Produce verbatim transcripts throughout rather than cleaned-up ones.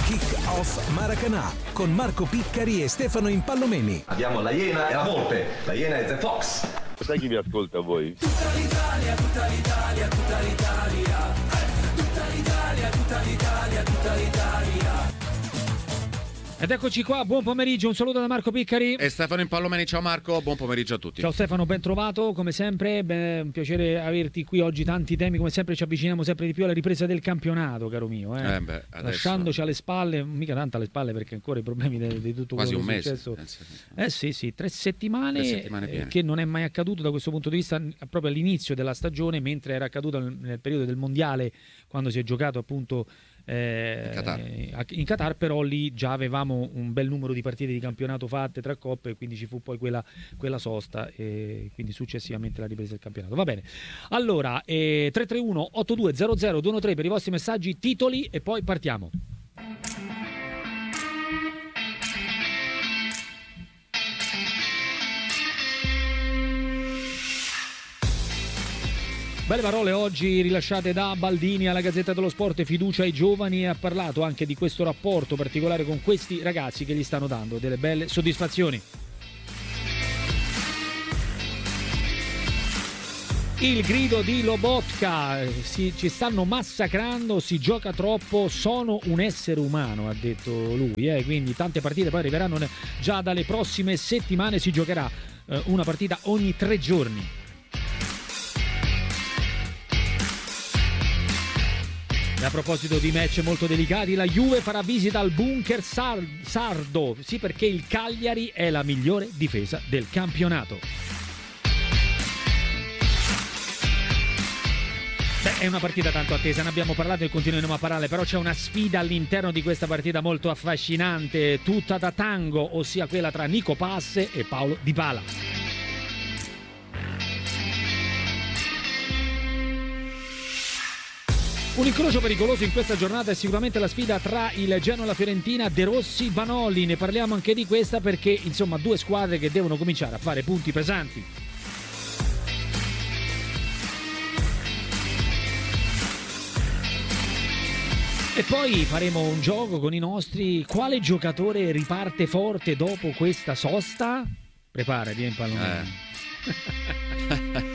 Kick-Off Maracanã con Marco Piccari e Stefano Impallomeni. Abbiamo la Iena e la Volpe. La Iena è The Fox. Sai chi vi ascolta voi? Tutta l'Italia, tutta l'Italia, tutta l'Italia. Tutta l'Italia, tutta l'Italia, tutta l'Italia. Ed eccoci qua, buon pomeriggio, un saluto da Marco Piccari e Stefano Impallomeni. Ciao Marco, buon pomeriggio a tutti. Ciao Stefano, ben trovato come sempre. Beh, un piacere averti qui oggi, tanti temi, come sempre ci avviciniamo sempre di più alla ripresa del campionato, caro mio, eh? Eh beh, adesso... lasciandoci alle spalle, mica tanto alle spalle perché ancora i problemi di, di tutto quasi quello un che è mese successo. Eh sì sì, tre settimane, tre settimane eh, che non è mai accaduto da questo punto di vista proprio all'inizio della stagione, mentre era accaduto nel, nel periodo del mondiale, quando si è giocato appunto Eh, in, Qatar. in Qatar, però lì già avevamo un bel numero di partite di campionato fatte tra coppe, quindi ci fu poi quella, quella sosta e quindi successivamente la ripresa del campionato. Va bene, allora eh, tre tre uno otto due zero zero due uno tre per i vostri messaggi, titoli e poi partiamo. Belle parole oggi rilasciate da Baldini alla Gazzetta dello Sport, fiducia ai giovani, e ha parlato anche di questo rapporto particolare con questi ragazzi che gli stanno dando delle belle soddisfazioni. Il grido di Lobotka, si, ci stanno massacrando, si gioca troppo, sono un essere umano, ha detto lui, eh? Quindi tante partite poi arriveranno già dalle prossime settimane, si giocherà eh, una partita ogni tre giorni. E a proposito di match molto delicati, la Juve farà visita al bunker sar- sardo, sì, perché il Cagliari è la migliore difesa del campionato. Beh, è una partita tanto attesa, ne abbiamo parlato e continueremo a parlare, però c'è una sfida all'interno di questa partita molto affascinante, tutta da tango, ossia quella tra Nico Passe e Paolo Dybala. Un incrocio pericoloso in questa giornata è sicuramente la sfida tra il Genoa e la Fiorentina, De Rossi Vanoli. Ne parliamo anche di questa perché insomma due squadre che devono cominciare a fare punti pesanti. E poi faremo un gioco con i nostri. Quale giocatore riparte forte dopo questa sosta? Preparati, eh, Impallomeni. Eh.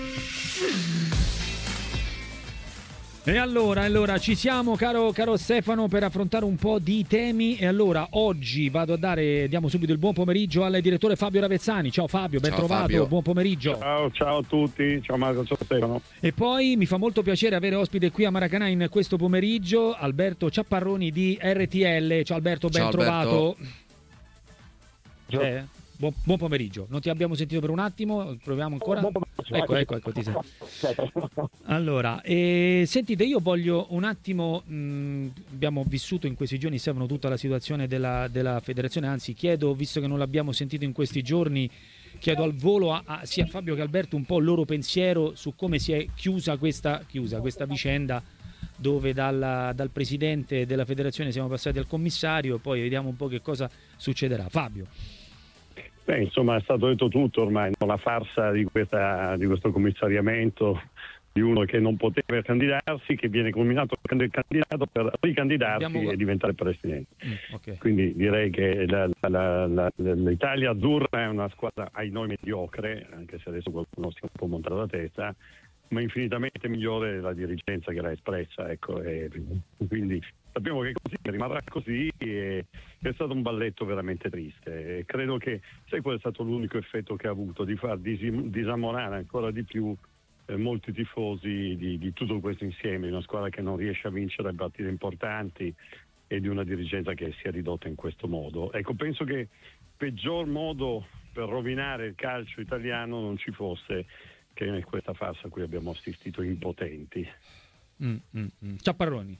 E allora, allora ci siamo, caro, caro Stefano, per affrontare un po' di temi. E allora oggi vado a dare, diamo subito il buon pomeriggio al direttore Fabio Ravezzani. Ciao Fabio, ben ciao, trovato, Fabio. Buon pomeriggio. Ciao, ciao a tutti, ciao Marco, ciao Stefano. E poi mi fa molto piacere avere ospite qui a Maracanã in questo pomeriggio Alberto Ciapparroni di R T L. Ciao Alberto, ben ciao, trovato. Alberto. Eh. Buon, buon pomeriggio, non ti abbiamo sentito per un attimo, proviamo ancora. Ecco, ecco, ecco, ti sento. Allora, eh, sentite, io voglio un attimo, mh, abbiamo vissuto in questi giorni, Stefano, tutta la situazione della, della federazione, anzi chiedo, visto che non l'abbiamo sentito in questi giorni, chiedo al volo a, a sia Fabio che Alberto un po' il loro pensiero su come si è chiusa questa, chiusa questa vicenda, dove dalla, dal presidente della federazione siamo passati al commissario, poi vediamo un po' che cosa succederà. Fabio. Beh, insomma, è stato detto tutto ormai, la farsa di, questa, di questo commissariamento di uno che non poteva candidarsi, che viene combinato candidato per ricandidarsi Abbiamo... e diventare presidente. Mm, okay. Quindi direi che la, la, la, l'Italia azzurra è una squadra ai noi mediocre, anche se adesso qualcuno si è un po' montato la testa, ma infinitamente migliore della dirigenza che l'ha espressa, ecco, e quindi sappiamo che così che rimarrà così, e è stato un balletto veramente triste, e credo che sai qual è stato l'unico effetto che ha avuto, di far disim- disamorare ancora di più eh, molti tifosi di, di tutto questo insieme, di una squadra che non riesce a vincere partite importanti e di una dirigenza che si è ridotta in questo modo. Ecco, penso che il peggior modo per rovinare il calcio italiano non ci fosse che in questa farsa a cui abbiamo assistito impotenti. Mm, mm, mm. Ciapparroni.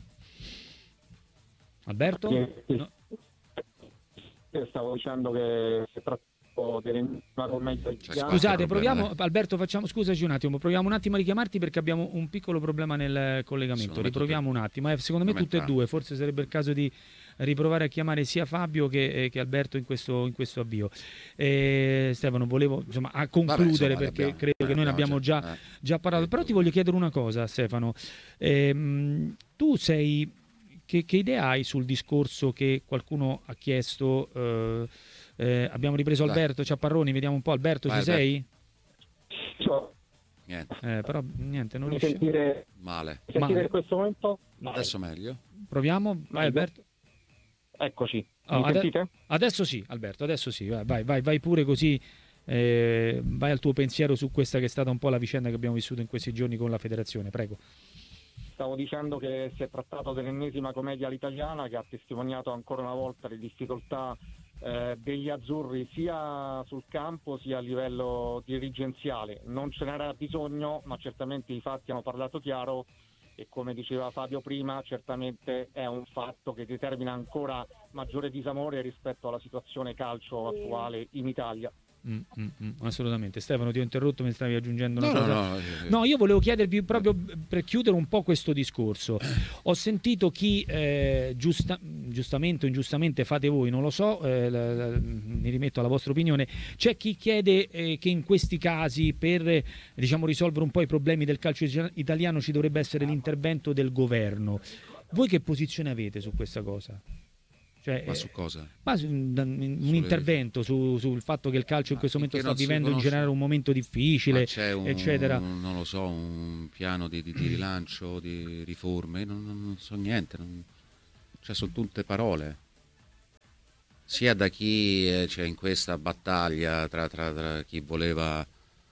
Alberto? Sì, sì. No. Stavo dicendo che è troppo meglio. Scusate, proviamo, Alberto, facciamo, scusaci un attimo, proviamo un attimo a richiamarti perché abbiamo un piccolo problema nel collegamento. Riproviamo un attimo, eh, secondo me tutte e due, forse sarebbe il caso di riprovare a chiamare sia Fabio che, eh, che Alberto in questo, in questo avvio. Eh, Stefano, volevo insomma a concludere. Vabbè, insomma, perché abbiamo, credo eh, che noi ne abbiamo già, già, eh, già parlato, però ti voglio chiedere una cosa, Stefano. Eh, tu sei che, che idea hai sul discorso che qualcuno ha chiesto? Eh, eh, abbiamo ripreso Dai. Alberto Ciapparroni, vediamo un po'. Alberto, Vai, ci sei? So, Niente, Eh, però niente, non mi riusciamo. sentire, male. mi sentire Ma- in questo momento? No. Adesso meglio. Proviamo, vai Alberto. Eccoci, Oh, mi ade- sentite? adesso sì, Alberto, adesso sì, vai, vai, vai, vai pure così, eh, vai al tuo pensiero su questa che è stata un po' la vicenda che abbiamo vissuto in questi giorni con la federazione, prego. Stavo dicendo che si è trattato dell'ennesima commedia all'italiana che ha testimoniato ancora una volta le difficoltà eh, degli azzurri sia sul campo sia a livello dirigenziale. Non ce n'era bisogno, ma certamente i fatti hanno parlato chiaro e come diceva Fabio prima, certamente è un fatto che determina ancora maggiore disamore rispetto alla situazione calcio attuale in Italia. Mm, mm, mm, assolutamente. Stefano, ti ho interrotto, mi stavi aggiungendo una No, cosa. no, no, eh, No, io volevo chiedervi proprio per chiudere un po' questo discorso. Ho sentito chi eh, giusta, giustamente o ingiustamente, fate voi, non lo so, eh, la, la, mi rimetto alla vostra opinione. C'è chi chiede eh, che in questi casi per eh, diciamo risolvere un po' i problemi del calcio italiano ci dovrebbe essere l'intervento del governo. Voi che posizione avete su questa cosa? Cioè, Ma su cosa? Ma su- un, un intervento su- sul fatto che il calcio in questo momento sta non si vivendo in conosce- generale un momento difficile, Ma c'è un, eccetera. non lo so, un piano di, di- di rilancio, di riforme, non, non- non so niente, non- cioè sono tutte parole. Sia da chi eh, c'è in questa battaglia tra, tra- tra chi voleva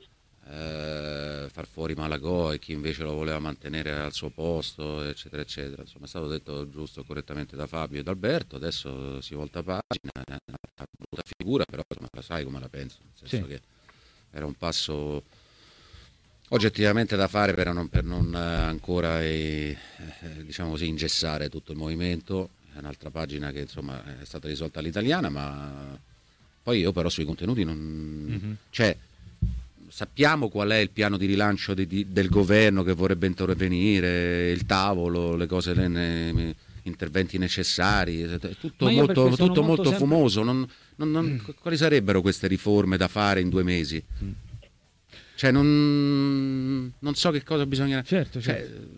eh, far fuori Malagò e chi invece lo voleva mantenere al suo posto, eccetera, eccetera. Insomma, è stato detto giusto e correttamente da Fabio e da Alberto, adesso si volta pagina, è una brutta figura, però insomma, la sai come la penso, nel senso Sì. che era un passo oggettivamente da fare per non, per non eh, ancora eh, eh, diciamo così ingessare tutto il movimento. È un'altra pagina che insomma è stata risolta all'italiana, ma poi io però sui contenuti non Mhm. cioè sappiamo qual è il piano di rilancio di- di- del governo che vorrebbe intervenire, il tavolo, le cose, le, ne- interventi necessari, è tutto Ma io molto, perché sono tutto molto molto sempre- fumoso. Non, non- non- quali sarebbero queste riforme da fare in due mesi? Cioè non, non so che cosa bisogna. Certo, cioè, certo.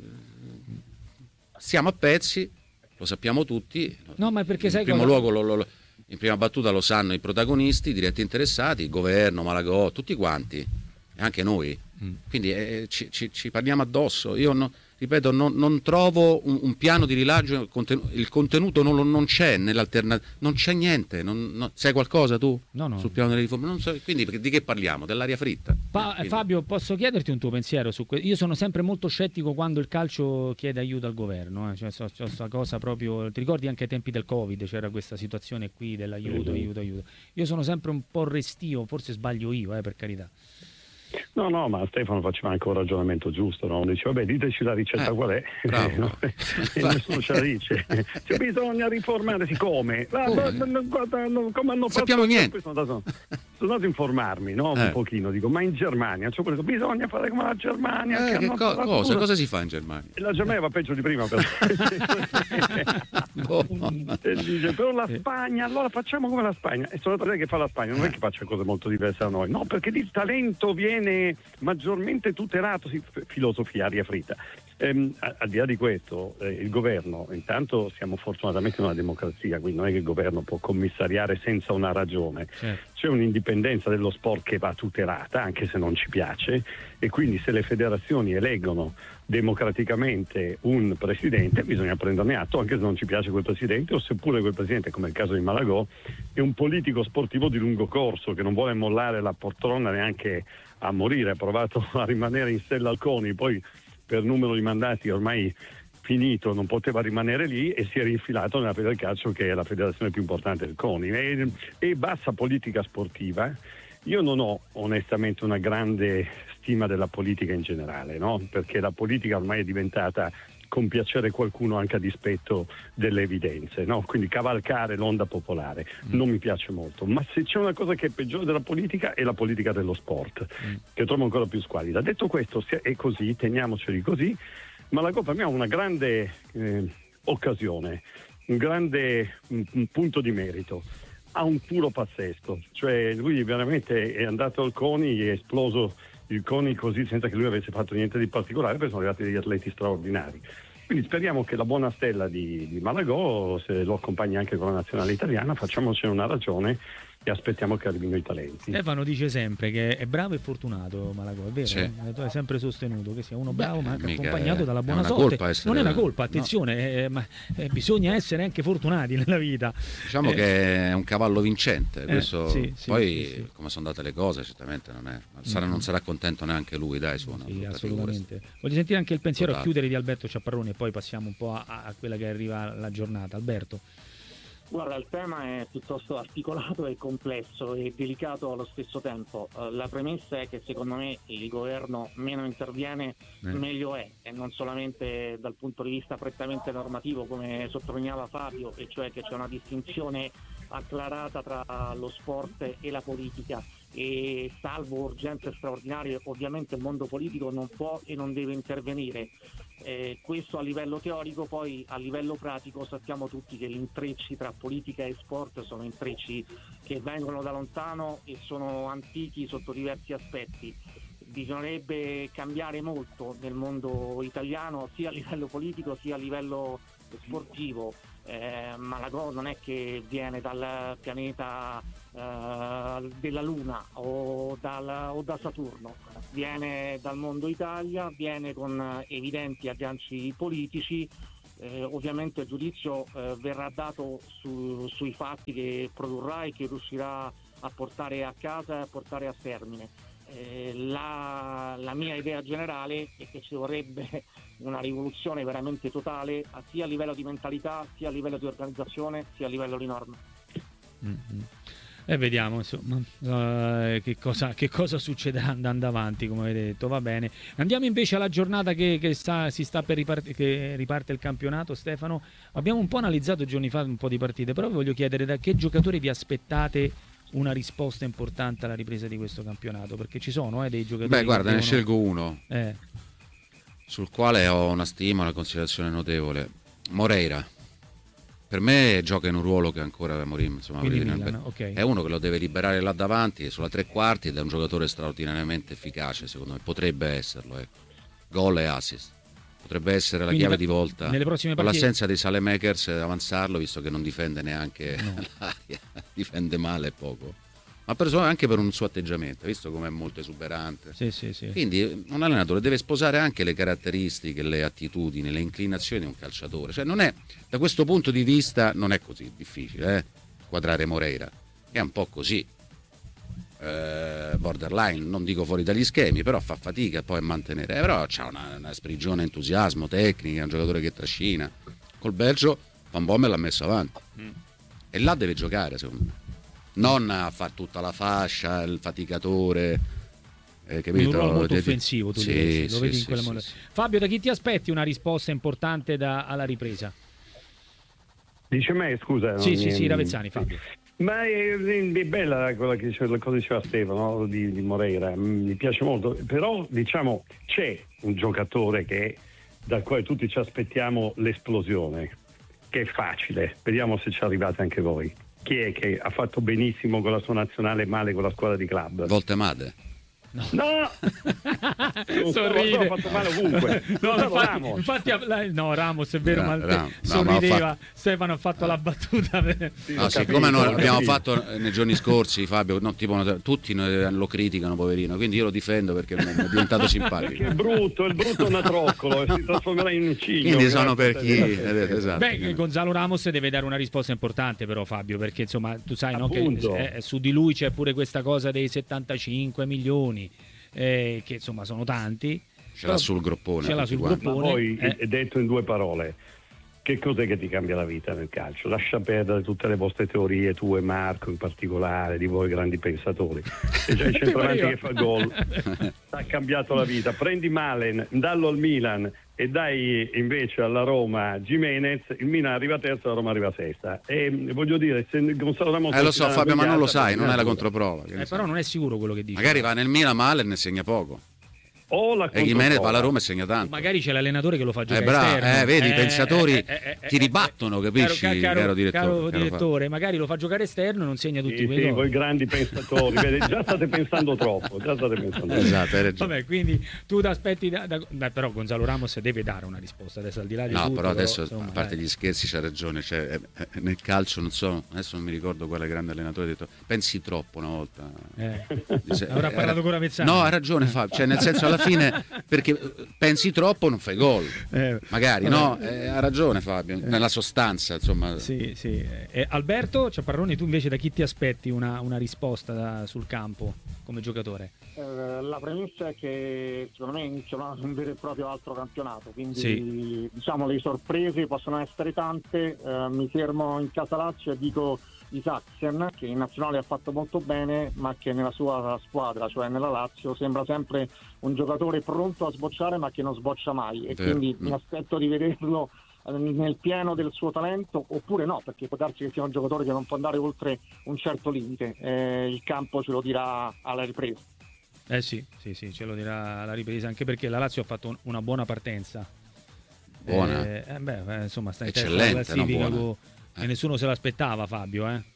stiamo a pezzi, lo sappiamo tutti. No, ma perché in sai primo cosa? luogo lo- lo- in prima battuta lo sanno i protagonisti, i diretti interessati, il governo, Malagò, tutti quanti, e anche noi. Mm. Quindi eh, ci, ci- ci parliamo addosso. Io no- ripeto, non, non trovo un, un piano di rilancio, il contenuto, il contenuto non, lo- non c'è nell'alternativa, non c'è niente. Non, non- sai qualcosa tu No, no. sul piano delle riforme? Non so, quindi perché- di che parliamo? Dell'aria fritta? Pa- Eh, quindi- Fabio, posso chiederti un tuo pensiero su questo? Io sono sempre molto scettico quando il calcio chiede aiuto al governo, eh. Cioè, so, so, sta cosa proprio. Ti ricordi anche ai tempi del Covid c'era questa situazione qui dell'aiuto, aiuto, aiuto. Io sono sempre un po' restio, forse sbaglio io, eh, per carità. No, no, ma Stefano faceva anche un ragionamento giusto, no? Dice, vabbè, diteci la ricetta Eh, qual è. bravo. No? E nessuno ce la dice. Cioè, bisogna riformare, siccome? Come? Guarda, no, come hanno fatto? Sappiamo niente. Poi sono andato, sono andato a informarmi, no? Un Eh. pochino, dico, ma in Germania, cioè, detto, bisogna fare come la Germania. Eh, che che hanno co- fatto cosa? pure- Cosa si fa in Germania? E la Germania va peggio di prima, però. Boh. E dice, però la Spagna, allora facciamo come la Spagna. E sono andato a vedere che fa la Spagna, non è che faccia cose molto diverse da noi, no, perché il talento viene maggiormente tutelato, sì, f- filosofia, aria fritta. Ehm, a- al di là di questo, eh, il governo, intanto siamo fortunatamente in una democrazia, quindi non è che il governo può commissariare senza una ragione. Certo. C'è un'indipendenza dello sport che va tutelata, anche se non ci piace, e quindi se le federazioni eleggono democraticamente un presidente bisogna prenderne atto, anche se non ci piace quel presidente, o seppure quel presidente, come il caso di Malagò, è un politico sportivo di lungo corso che non vuole mollare la poltrona neanche a morire, ha provato a rimanere in sella al CONI, poi per numero di mandati ormai finito non poteva rimanere lì e si è rinfilato nella Federcalcio, che è la federazione più importante del CONI, e, e bassa politica sportiva. Io non ho onestamente una grande stima della politica in generale, no? Perché la politica ormai è diventata compiacere qualcuno anche a dispetto delle evidenze, no? Quindi cavalcare l'onda popolare non mi piace molto, ma se c'è una cosa che è peggiore della politica è la politica dello sport, Mm. che trovo ancora più squallida. Detto questo, se è così, teniamoceli così, ma la Coppa per me ha una grande eh, occasione, un grande un, un punto di merito, ha un turo pazzesco, cioè lui veramente è andato al CONI, è esploso il CONI così senza che lui avesse fatto niente di particolare, perché sono arrivati degli atleti straordinari. Quindi speriamo che la buona stella di, di Malagò, se lo accompagna anche con la nazionale italiana, facciamoci una ragione e aspettiamo che arrivino i talenti. Stefano dice sempre che è bravo e fortunato Malagò, è vero? Sì. È sempre sostenuto che sia uno bravo, Beh, ma anche mica accompagnato è- dalla è buona una sorte. colpa essere- Non è una colpa, attenzione, no. eh, ma eh, bisogna essere anche fortunati nella vita. Diciamo Eh, che è un cavallo vincente, questo, sì, sì, poi sì, sì. come sono andate le cose certamente non è, sarà- Mm. non sarà contento neanche lui, dai, suona. Sì, brutta assolutamente. Voglio sentire anche il pensiero a Totale. chiudere di Alberto Ciapparroni e poi passiamo un po' a, a quella che arriva la giornata. Alberto. Guarda, il tema è piuttosto articolato e complesso e delicato allo stesso tempo. Eh, la premessa è che secondo me il governo meno interviene Eh. meglio è, e non solamente dal punto di vista prettamente normativo, come sottolineava Fabio, e cioè che c'è una distinzione acclarata tra lo sport e la politica, e salvo urgenze straordinarie ovviamente il mondo politico non può e non deve intervenire. Eh, questo a livello teorico, poi a livello pratico sappiamo tutti che gli intrecci tra politica e sport sono intrecci che vengono da lontano e sono antichi sotto diversi aspetti. Bisognerebbe cambiare molto nel mondo italiano sia a livello politico sia a livello sportivo. Eh, Malagò non è che viene dal pianeta eh, della Luna o, dal, o da Saturno, viene dal mondo Italia, viene con evidenti agganci politici. Eh, ovviamente il giudizio eh, verrà dato su, sui fatti che produrrà e che riuscirà a portare a casa e a portare a termine. Eh, la, la mia idea generale è che ci vorrebbe una rivoluzione veramente totale sia a livello di mentalità, sia a livello di organizzazione, sia a livello di norme. Mm-hmm. E vediamo insomma uh, che, cosa, che cosa succederà andando avanti, come hai detto. Va bene, andiamo invece alla giornata che, che sta, si sta per riparte, che riparte il campionato. Stefano, abbiamo un po' analizzato giorni fa un po' di partite, però vi voglio chiedere da che giocatori vi aspettate una risposta importante alla ripresa di questo campionato, perché ci sono eh, dei giocatori. Beh, guarda, che ne devono... scelgo uno eh. sul quale ho una stima, una considerazione notevole. Moreira. Per me gioca in un ruolo che ancora Morim, insomma, Quindi vede- Milan, ok. è uno che lo deve liberare là davanti, sulla tre quarti, ed è un giocatore straordinariamente efficace, secondo me. Potrebbe esserlo, ecco. Gol e assist. Potrebbe essere la Quindi chiave da- di volta. nelle prossime Con partite- l'assenza dei Salemakers, avanzarlo, visto che non difende neanche No. l'aria, difende male e poco. Ma per, anche per un suo atteggiamento, visto come è molto esuberante. Sì, sì, sì. Quindi un allenatore deve sposare anche le caratteristiche, le attitudini, le inclinazioni di un calciatore. Cioè non è, da questo punto di vista non è così difficile eh, quadrare Moreira, è un po' così. Eh, borderline, non dico fuori dagli schemi, però fa fatica poi a mantenere. Eh, però c'ha una, una sprigione, entusiasmo, tecnica, è un giocatore che trascina. Col Belgio Van Bommel l'ha messo avanti. Mm. E là deve giocare, secondo me. Non a fare tutta la fascia, il faticatore, eh, capito? Un ruolo molto Di- offensivo, tu sì, dici, lo sì, vedi in sì, quella sì, modo. sì. Fabio, da chi ti aspetti una risposta importante da- alla ripresa? Dice me, scusa. Sì, non sì, mi- sì, Ravezzani, Fabio. Ma è, è bella quella che diceva, cosa diceva Stefano, no? di, di Moreira, mi piace molto, però diciamo c'è un giocatore che dal quale tutti ci aspettiamo l'esplosione, che è facile, vediamo se ci arrivate anche voi. Chi è che ha fatto benissimo con la sua nazionale e male con la squadra di club? Voltemade. No! Non Sorride. ha fatto male ovunque. No, No, infatti, Ramos. infatti, la- no, Ramos è vero, Ra- ma Ram- no, sorrideva. ma ho fatto- Stefano ha fatto la battuta. per- Sì, No, ho siccome capito, noi ho abbiamo capito. fatto nei giorni scorsi, Fabio, no, tipo, tutti noi lo criticano, poverino, quindi io lo difendo perché mi è diventato Perché è simpatico. brutto, il brutto è un atroccolo e si trasformerà in un ciglio. Quindi sono per Grazie chi? a te. Vedete, esatto. Beh, Gonzalo Ramos deve dare una risposta importante però, Fabio, perché insomma tu sai no, che Appunto. eh, su di lui c'è pure questa cosa dei settantacinque milioni, eh, che insomma sono tanti. Ce l'ha sul groppone. Ce l'ha tutti sul quanti. Ma groppone. poi, eh. è detto in due parole, che cos'è che ti cambia la vita nel calcio? Lascia perdere tutte le vostre teorie, tu e Marco in particolare, di voi grandi pensatori. E già il centravanti che fa gol ha cambiato la vita. Prendi Malen, dallo al Milan e dai invece alla Roma Gimenez, il Milan arriva terzo, la Roma arriva sesta. E voglio dire, se Gonzalo Ramos... Eh lo so Fabio, ma non lo sai, non è la controprova. controprova. che ne Eh, so. però non è sicuro quello che dice. Magari va nel Milan male e ne segna poco. o la e Jimenez va alla Roma e segna tanto. Magari c'è l'allenatore che lo fa giocare eh, bravo, esterno. Eh, vedi, eh, i pensatori eh, eh, eh, ti ribattono, capisci, caro, caro, caro direttore? Caro direttore, magari lo fa giocare esterno e non segna tutti sì, quei sì, gol. voi grandi pensatori, vedi, già state pensando troppo, già state pensando esatto, hai ragione. Vabbè, quindi tu ti aspetti da, da, da, però Gonzalo Ramos deve dare una risposta adesso, al di là di no, tutto, però adesso però, insomma, a parte dai. gli scherzi c'ha ragione, cioè, eh, eh, nel calcio non so, adesso non mi ricordo quale grande allenatore ha detto pensi troppo una volta. Eh. Dice, Avrà eh, parlato con Ravezzani. no, ha ragione Fabio, cioè nel senso alla fine perché pensi troppo non fai gol, Eh, magari no, eh, ha ragione Fabio, eh. nella sostanza insomma. Sì, sì. Eh, Alberto Ciapparroni, tu invece da chi ti aspetti una, una risposta da, sul campo come giocatore? Eh, la premessa è che secondo me inizia un vero e proprio altro campionato, quindi sì. diciamo le sorprese possono essere tante. Eh, mi fermo in casa Lazio e dico Isaacsen, che in nazionale ha fatto molto bene, ma che nella sua squadra, cioè nella Lazio, sembra sempre un giocatore pronto a sbocciare ma che non sboccia mai, e Vero. quindi mi aspetto di vederlo nel pieno del suo talento, oppure no, perché può darsi che sia un giocatore che non può andare oltre un certo limite. Eh, il campo ce lo dirà alla ripresa. Eh sì, sì, sì, ce lo dirà alla ripresa, anche perché la Lazio ha fatto un, una buona partenza. Buona. Eh, eh, beh, eh, insomma, sta in Eccellente, testa alla classifica, no, buona. co- e nessuno se l'aspettava, Fabio, eh?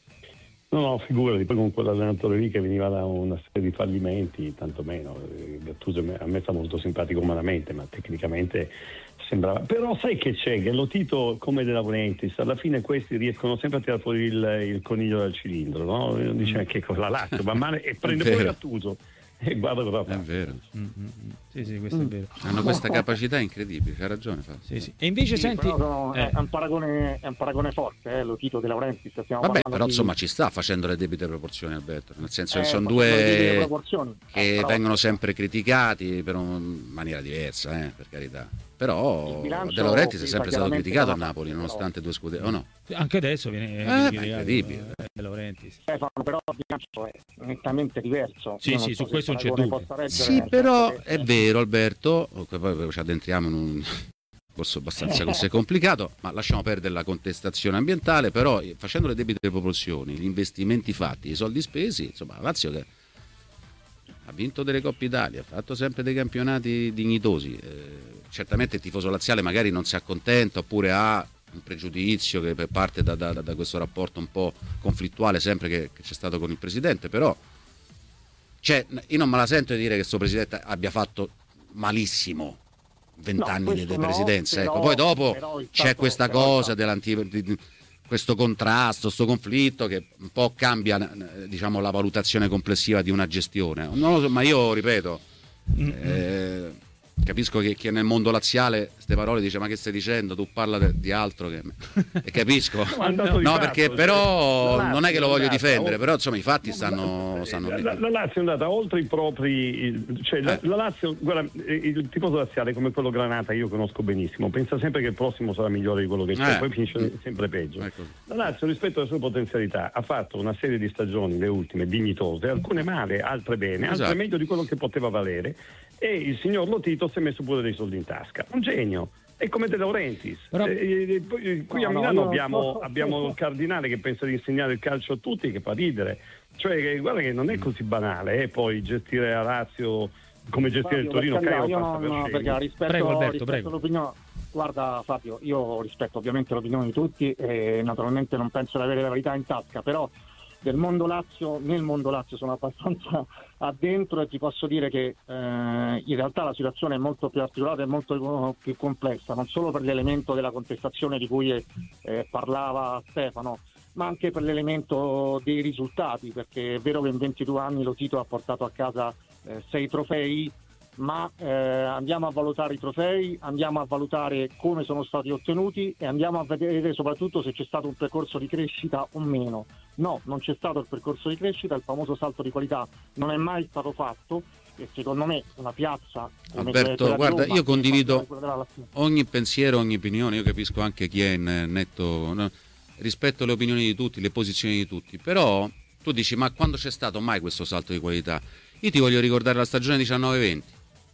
No, no, figurati, poi con quell'allenatore lì che veniva da una serie di fallimenti, tanto meno. Gattuso a me sta molto simpatico umanamente, ma tecnicamente sembrava. Però sai che c'è? Che lo Tito, come De Laurentiis, alla fine questi riescono sempre a tirare fuori il, il coniglio dal cilindro, no? Dice che cosa la Lazio va male e prende fuori Gattuso. E guarda cosa fa. È vero. Mm-hmm. Sì, sì, questo mm. è vero. Hanno questa capacità incredibile, c'ha ragione Fabio. Sì, sì. E invece sì, senti sono, eh. è, un paragone, è un paragone forte, eh, lo Tito De Laurentiis. Vabbè, però di... insomma ci sta facendo le debite proporzioni, Alberto, nel senso eh, che sono due che eh, però... vengono sempre criticati per un... maniera diversa, eh, per carità. Però De Laurentiis è sempre stato criticato a Napoli, però... nonostante due scudetti, o no? Anche adesso viene, eh, viene incredibile. De Laurentiis. Stefano, però il bilancio è nettamente diverso. Sì, Io sì, so su questo non c'è dubbio. Sì, però è vero, Alberto, poi ci addentriamo in un corso abbastanza così complicato, ma lasciamo perdere la contestazione ambientale, però facendo le debite proporzioni, gli investimenti fatti, i soldi spesi, insomma, la Lazio che ha vinto delle Coppe Italia, ha fatto sempre dei campionati dignitosi, eh, certamente il tifoso laziale magari non si accontenta oppure ha un pregiudizio che parte da, da, da questo rapporto un po' conflittuale sempre che, che c'è stato con il presidente, però cioè, io non me la sento di dire che questo presidente abbia fatto malissimo vent'anni no, di, di presidenza, no, ecco. Poi dopo c'è questa cosa dell'antico di, questo contrasto, questo conflitto che un po' cambia, diciamo, la valutazione complessiva di una gestione. Non lo so, ma io ripeto, eh, capisco che chi è nel mondo laziale queste parole dice ma che stai dicendo, tu parla de, di altro che... e capisco no, no, no perché fatto, però cioè, non è che lo voglio difendere oltre... però insomma i fatti stanno, stanno la, la, la Lazio è andata oltre i propri, cioè eh. la, la Lazio, guarda, il tifoso laziale come quello Granata io conosco benissimo, pensa sempre che il prossimo sarà migliore di quello che c'è, eh. poi finisce sempre peggio. Ecco. La Lazio rispetto alle sue potenzialità ha fatto una serie di stagioni, le ultime dignitose, alcune male, altre bene, altre esatto. meglio di quello che poteva valere, e il signor Lotito si è messo pure dei soldi in tasca, un genio. È come De Laurentiis. Però... Eh, eh, qui no, a Milano no, abbiamo, no, abbiamo il Cardinale che pensa di insegnare il calcio a tutti, che fa ridere. Cioè, guarda che non è così banale, eh, poi gestire la Lazio come gestire Fabio, il Torino. Caio io non, per perché rispetto, prego, Alberto, rispetto prego. all'opinione. Guarda Fabio, io rispetto ovviamente l'opinione di tutti e naturalmente non penso di avere la verità in tasca, però del mondo Lazio, nel mondo Lazio sono abbastanza addentro e ti posso dire che eh, in realtà la situazione è molto più articolata e molto più complessa, non solo per l'elemento della contestazione di cui eh, parlava Stefano, ma anche per l'elemento dei risultati, perché è vero che in ventidue anni lo Tito ha portato a casa eh, sei trofei, ma eh, andiamo a valutare i trofei, andiamo a valutare come sono stati ottenuti e andiamo a vedere soprattutto se c'è stato un percorso di crescita o meno. No, non c'è stato il percorso di crescita, il famoso salto di qualità non è mai stato fatto e secondo me una piazza come Alberto, guarda, Roma, io condivido ogni pensiero, ogni opinione, io capisco anche chi è in netto, no? Rispetto alle opinioni di tutti, le posizioni di tutti, però tu dici ma quando c'è stato mai questo salto di qualità? Io ti voglio ricordare la stagione diciannove venti.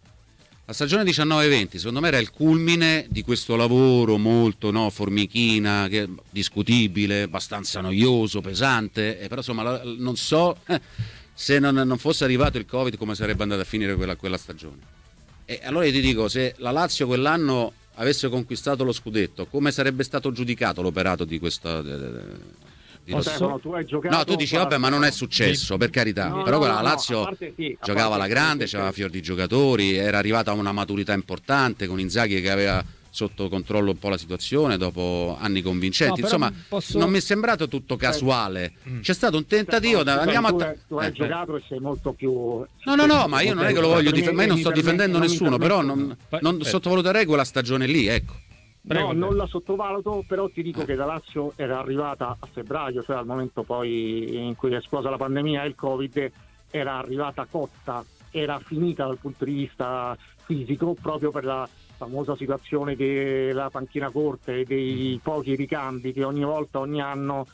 La stagione diciannove venti secondo me era il culmine di questo lavoro molto no, formichina, che, discutibile, abbastanza noioso, pesante, e però insomma la, non so eh, se non, non fosse arrivato il Covid come sarebbe andata a finire quella, quella stagione. E allora io ti dico, se la Lazio quell'anno avesse conquistato lo scudetto, come sarebbe stato giudicato l'operato di questa... Di Posso... Stefano, tu hai giocato, no, tu dici vabbè, ma non è successo, per carità, no, però no, quella no, Lazio no, sì, giocava alla grande, sì, c'aveva fior di giocatori, era arrivata a una maturità importante con Inzaghi che aveva sotto controllo un po' la situazione dopo anni convincenti. No, insomma, posso... non mi è sembrato tutto casuale. C'è stato un tentativo da andiamo tu, a tu hai eh, giocato e sei molto più No, no, no, ma io non è che lo voglio difendere, ma io non sto difendendo nessuno, però non, non sottovaluterei quella stagione lì, ecco. No, non la sottovaluto, però ti dico che la Lazio era arrivata a febbraio, cioè al momento poi in cui è esplosa la pandemia e il Covid, era arrivata cotta, era finita dal punto di vista fisico, proprio per la famosa situazione della panchina corta e dei pochi ricambi che ogni volta, ogni anno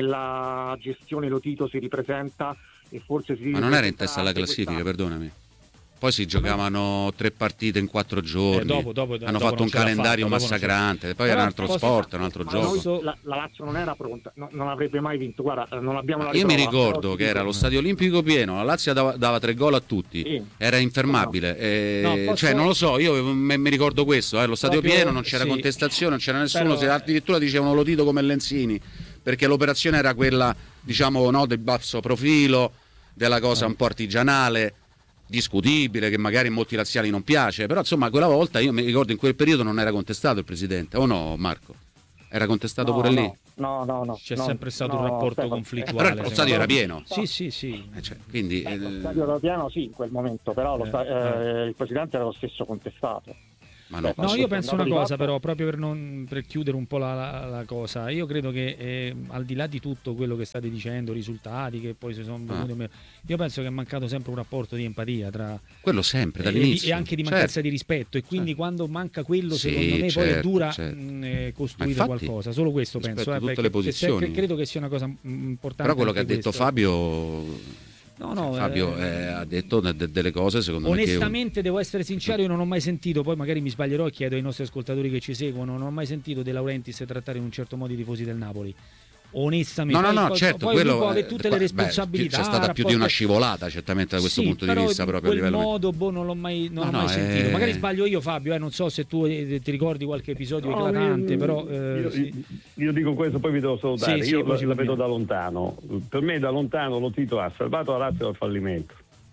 nella gestione Lotito si ripresenta e forse si Ma non era in testa alla classifica, perdonami. Poi si giocavano tre partite in quattro giorni, eh, dopo, dopo, hanno dopo fatto un calendario fatto, massacrante, poi era un altro posso, sport, un altro gioco. Posso, la, la Lazio non era pronta, no, non avrebbe mai vinto. Guarda, non abbiamo la Io riprova, mi ricordo che era lo stadio olimpico pieno, la Lazio dava, dava tre gol a tutti, sì. Era infermabile. No. E, no, posso... Cioè, non lo so, io mi, mi ricordo questo, eh, lo stadio Proprio, pieno, non c'era sì. contestazione, non c'era nessuno, Però... se addirittura dicevano Lotito come Lenzini, perché l'operazione era quella, diciamo, no, del basso profilo, della cosa un po' artigianale, discutibile, che magari in molti laziali non piace, però insomma quella volta io mi ricordo in quel periodo non era contestato il presidente, o no Marco? Era contestato no, pure no, lì? No, no, no. C'è no, sempre stato no, un rapporto no, conflittuale. Eh, però lo stadio era pieno. Sì, sì, sì. Eh, cioè, quindi, eh, lo stadio era pieno sì in quel momento, però lo sta- eh, il presidente era lo stesso contestato. Ma no, no, io penso una cosa però, proprio per, non, per chiudere un po' la, la, la cosa, io credo che eh, al di là di tutto quello che state dicendo, risultati che poi si sono venuti, ah. io penso che è mancato sempre un rapporto di empatia tra quello sempre dall'inizio e, e anche di mancanza certo. di rispetto, e quindi certo. quando manca quello sì, secondo me certo, poi è dura certo. mh, costruire qualcosa, solo questo penso, eh, tutte le posizioni. Se, credo che sia una cosa importante. Però quello che ha questo. detto Fabio No, no, Fabio eh, eh, ha detto de- delle cose secondo onestamente, me onestamente devo essere sincero, io non ho mai sentito, poi magari mi sbaglierò e chiedo ai nostri ascoltatori che ci seguono, non ho mai sentito De Laurentiis trattare in un certo modo i tifosi del Napoli. Onestamente, no, no, no, poi, certo, poi quello lui può avere tutte beh, le responsabilità. C'è stata rapporti... più di una scivolata, certamente da questo sì, punto di però vista, proprio a quel livello modo, boh, non l'ho mai, non no, ho mai no, sentito. è... Magari sbaglio io, Fabio, eh, non so se tu eh, ti ricordi qualche episodio no, eclatante, io, però eh, io, sì. io dico questo, poi vi devo salutare. Sì, io sì, la, la vedo da lontano. Per me da lontano Lotito ha salvato la Lazio dal fallimento.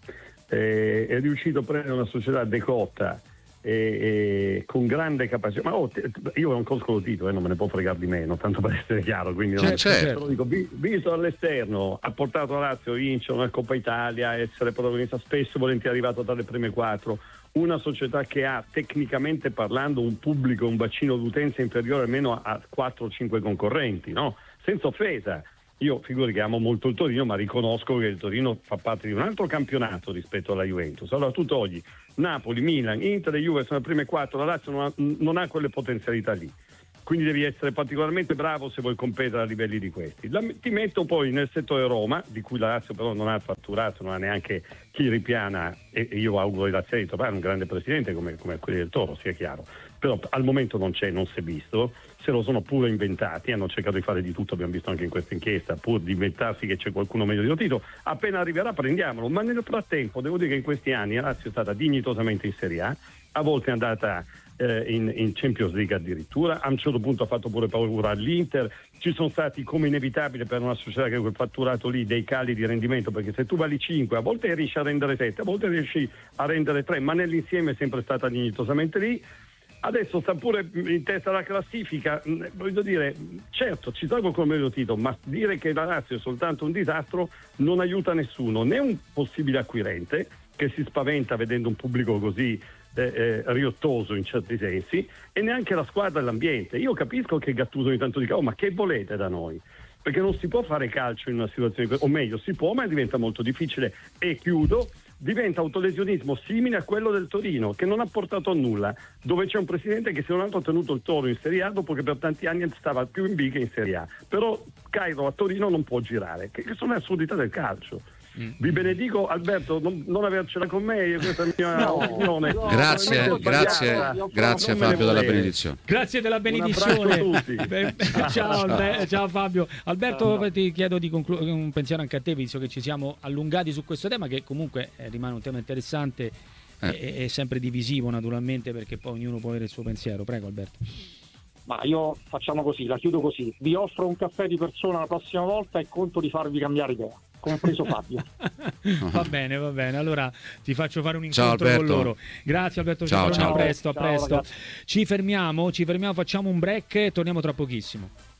Eh, è riuscito a prendere una società decotta e, e con grande capacità, ma oh, te, io non conosco Lotito, eh, non me ne può fregare di meno, tanto per essere chiaro, quindi non certo, certo. Lo dico, visto dall'esterno ha portato la Lazio a vincere una Coppa Italia, essere protagonista spesso volentieri arrivato dalle prime quattro, una società che ha tecnicamente parlando un pubblico, un bacino d'utenza inferiore almeno a quattro o cinque concorrenti, no? Senza offesa. Io figuri che amo molto il Torino, ma riconosco che il Torino fa parte di un altro campionato rispetto alla Juventus. Allora tu togli Napoli, Milan, Inter e Juve sono le prime quattro, la Lazio non ha, non ha quelle potenzialità lì. Quindi devi essere particolarmente bravo se vuoi competere a livelli di questi. La, ti metto poi nel settore Roma, di cui la Lazio però non ha fatturato, non ha neanche chi ripiana, e, e io auguro ai laziali di trovare un grande presidente come, come quelli del Toro, sia chiaro. Però al momento non c'è, non si è visto, se lo sono pure inventati, hanno cercato di fare di tutto, abbiamo visto anche in questa inchiesta, pur di inventarsi che c'è qualcuno meglio di Lotito. Appena arriverà prendiamolo, ma nel frattempo devo dire che in questi anni la Lazio è stata dignitosamente in Serie A, a volte è andata eh, in, in Champions League addirittura, a un certo punto ha fatto pure paura all'Inter, ci sono stati, come inevitabile per una società che ha quel fatturato lì, dei cali di rendimento, perché se tu vali cinque a volte riesci a rendere sette, a volte riesci a rendere tre, ma nell'insieme è sempre stata dignitosamente lì. Adesso sta pure in testa alla classifica, voglio dire, certo ci salvo come Lotito, ma dire che la Lazio è soltanto un disastro non aiuta nessuno, né un possibile acquirente che si spaventa vedendo un pubblico così eh, eh, riottoso in certi sensi, e neanche la squadra e l'ambiente. Io capisco che Gattuso ogni tanto dica, oh, ma che volete da noi? Perché non si può fare calcio in una situazione, o meglio si può, ma diventa molto difficile. E chiudo, diventa autolesionismo simile a quello del Torino, che non ha portato a nulla, dove c'è un presidente che se non altro ha tenuto il Toro in Serie A dopo che per tanti anni stava più in B che in Serie A, però Cairo a Torino non può girare, che sono le assurdità del calcio. Mm. Vi benedico, Alberto, non, non avercela con me, questa è la mia no, opinione. No, grazie, no, grazie, grazie Fabio della benedizione. Grazie della benedizione. ciao, Albe- ciao Fabio. Alberto, no. ti chiedo di concludere un pensiero anche a te, visto che ci siamo allungati su questo tema, che comunque eh, rimane un tema interessante. eh. è, è sempre divisivo naturalmente, perché poi ognuno può avere il suo pensiero. Prego Alberto. Ma io facciamo così, la chiudo così. Vi offro un caffè di persona la prossima volta e conto di farvi cambiare idea, compreso Fabio. Va bene, va bene. Allora ti faccio fare un incontro con loro. Grazie Alberto. Ciao, ciao. A presto, a presto. Ciao, ci fermiamo, ci fermiamo, facciamo un break e torniamo tra pochissimo.